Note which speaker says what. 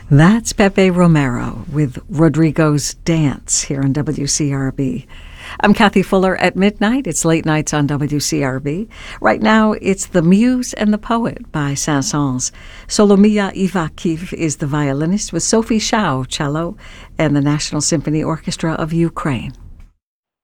Speaker 1: That's Pepe Romero with Rodrigo's Dance here on WCRB. I'm Kathy Fuller at midnight. It's late nights on WCRB. Right now, it's The Muse and the Poet by Saint-Saëns. Solomia Ivakiv is the violinist with Sophie Shao, cello, and the National Symphony Orchestra of Ukraine.